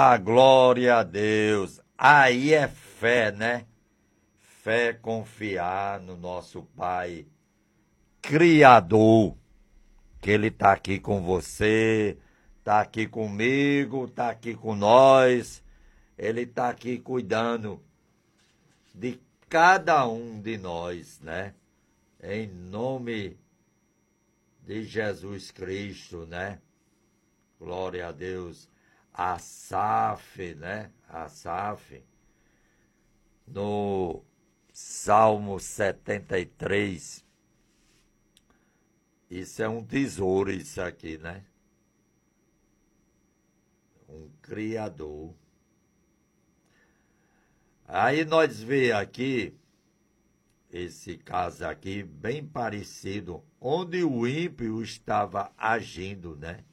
A glória a Deus. Aí é fé, né? Fé confiar no nosso Pai Criador, que Ele está aqui com você, está aqui comigo, está aqui com nós. Ele está aqui cuidando de cada um de nós, né? Em nome de Jesus Cristo, né? Glória a Deus. Asaf, né? Asaf, no Salmo 73, isso é um tesouro, isso aqui, né? Um Criador. Aí nós vemos aqui, esse caso aqui, bem parecido, onde o ímpio estava agindo, né?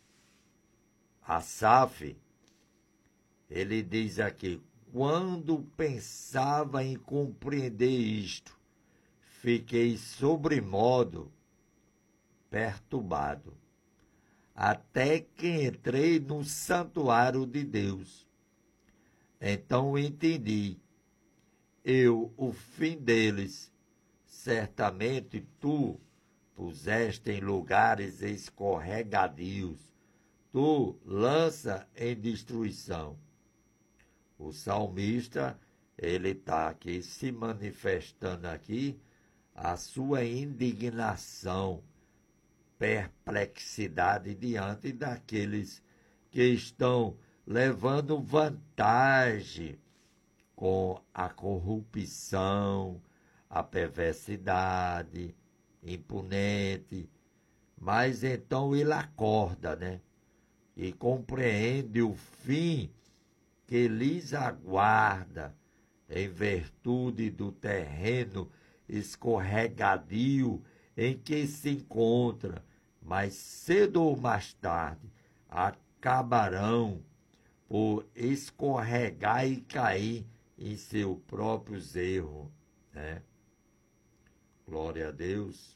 Asaf, ele diz aqui, quando pensava em compreender isto, fiquei sobremodo perturbado, até que entrei no santuário de Deus. Então entendi, o fim deles, certamente tu puseste em lugares escorregadios, tu lança em destruição. O salmista, ele está aqui se manifestando aqui a sua indignação, perplexidade diante daqueles que estão levando vantagem com a corrupção, a perversidade, impunente. Mas então ele acorda, né? E compreende o fim que lhes aguarda em virtude do terreno escorregadio em que se encontra, mas cedo ou mais tarde acabarão por escorregar e cair em seus próprios erros, né? Glória a Deus.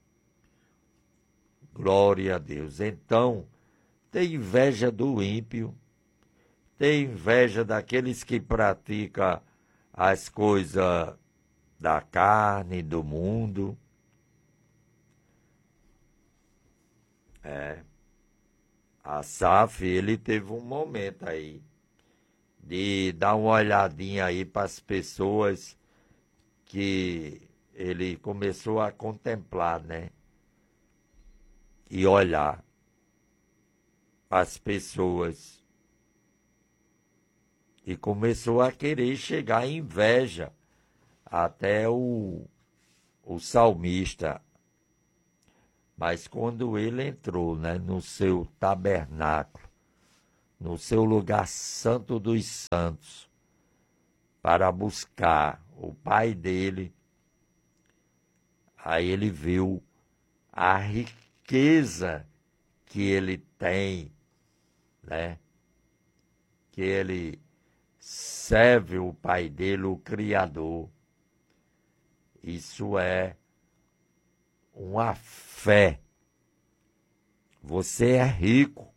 Glória a Deus. Então, tem inveja do ímpio, tem inveja daqueles que praticam as coisas da carne, do mundo. Asaf, ele teve um momento aí de dar uma olhadinha aí para as pessoas que ele começou a contemplar, né? E olhar as pessoas. E começou a querer chegar em inveja até o salmista. Mas quando ele entrou, né, no seu tabernáculo, no seu lugar santo dos santos, para buscar o pai dele, aí ele viu a riqueza que ele tem, né? Que ele serve o pai dele, o Criador. Isso é uma fé. Você é rico.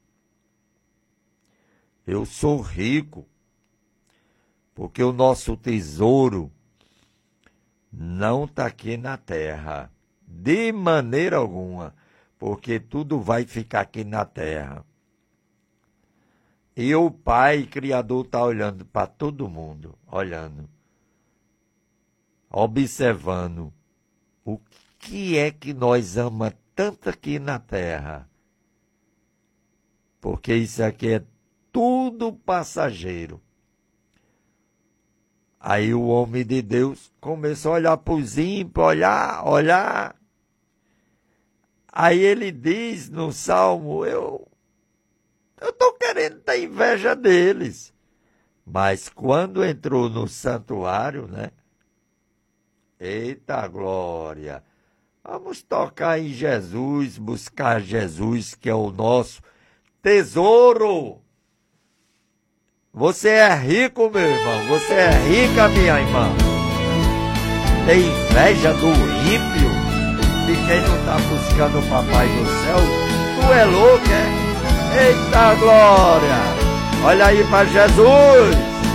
Eu sou rico. Porque o nosso tesouro não está aqui na terra. De maneira alguma. Porque tudo vai ficar aqui na terra. E o Pai Criador está olhando para todo mundo. Olhando. Observando. O que é que nós amamos tanto aqui na terra? Porque isso aqui é tudo passageiro. Aí o homem de Deus começou a olhar para os ímpios, olhar. Aí ele diz no Salmo, eu estou querendo ter inveja deles. Mas quando entrou no santuário, né? Eita glória! Vamos tocar em Jesus, buscar Jesus, que é o nosso tesouro. Você é rico, meu irmão. Você é rica, minha irmã. Tem inveja do ímpio, de quem não está buscando o papai do céu? Tu é louco, é? Eita glória! Olha aí para Jesus.